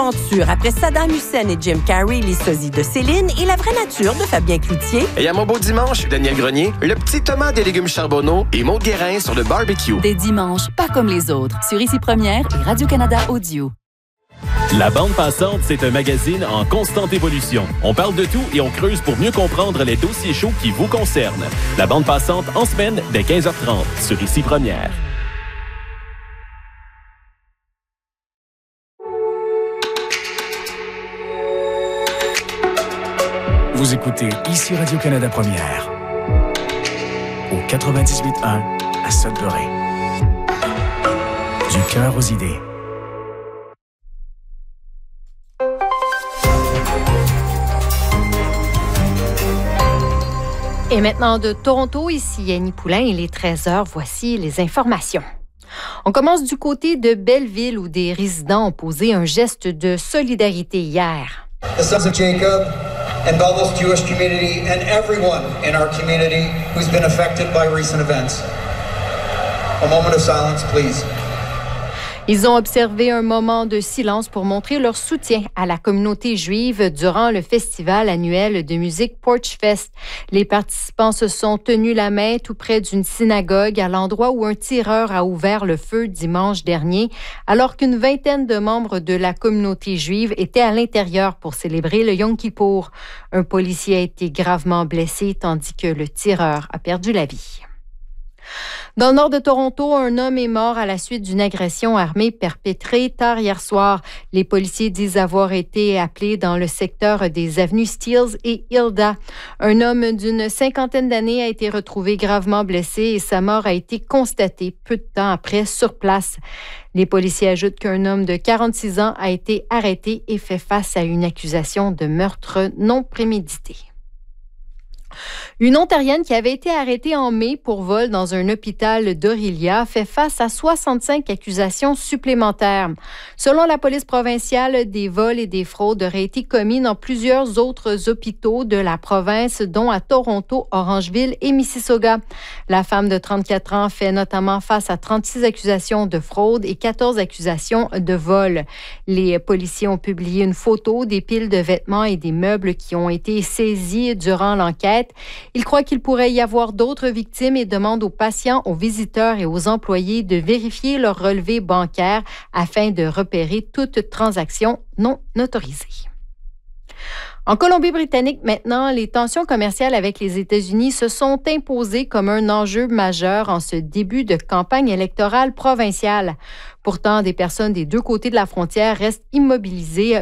Aventure après Saddam Hussein et Jim Carrey, les sosies de Céline et la vraie nature de Fabien Cloutier. Et à mon beau dimanche, Daniel Grenier, le petit Thomas des légumes charbonneaux et Maud Guérin sur le barbecue. Des dimanches, pas comme les autres, sur Ici Première et Radio-Canada Audio. La Bande Passante, c'est un magazine en constante évolution. On parle de tout et on creuse pour mieux comprendre les dossiers chauds qui vous concernent. La Bande Passante, en semaine, dès 15h30, sur Ici Première. Vous écoutez Ici Radio-Canada Première, au 98.1 à Sudbury. Du cœur aux idées. Et maintenant de Toronto, ici Annie Poulain, il est 13h, voici les informations. On commence du côté de Belleville où des résidents ont posé un geste de solidarité hier. The sons of Jacob and Belleville's Jewish community and everyone in our community who's been affected by recent events. A moment of silence, please. Ils ont observé un moment de silence pour montrer leur soutien à la communauté juive durant le festival annuel de musique Porch Fest. Les participants se sont tenus la main tout près d'une synagogue à l'endroit où un tireur a ouvert le feu dimanche dernier, alors qu'une vingtaine de membres de la communauté juive étaient à l'intérieur pour célébrer le Yom Kippour. Un policier a été gravement blessé tandis que le tireur a perdu la vie. Dans le nord de Toronto, un homme est mort à la suite d'une agression armée perpétrée tard hier soir. Les policiers disent avoir été appelés dans le secteur des avenues Steeles et Hilda. Un homme d'une cinquantaine d'années a été retrouvé gravement blessé et sa mort a été constatée peu de temps après sur place. Les policiers ajoutent qu'un homme de 46 ans a été arrêté et fait face à une accusation de meurtre non prémédité. Une Ontarienne qui avait été arrêtée en mai pour vol dans un hôpital d'Orillia fait face à 65 accusations supplémentaires. Selon la police provinciale, des vols et des fraudes auraient été commis dans plusieurs autres hôpitaux de la province, dont à Toronto, Orangeville et Mississauga. La femme de 34 ans fait notamment face à 36 accusations de fraude et 14 accusations de vol. Les policiers ont publié une photo des piles de vêtements et des meubles qui ont été saisis durant l'enquête. Il croit qu'il pourrait y avoir d'autres victimes et demande aux patients, aux visiteurs et aux employés de vérifier leur relevé bancaire afin de repérer toute transaction non autorisée. En Colombie-Britannique, maintenant, les tensions commerciales avec les États-Unis se sont imposées comme un enjeu majeur en ce début de campagne électorale provinciale. Pourtant, des personnes des deux côtés de la frontière restent immobilisées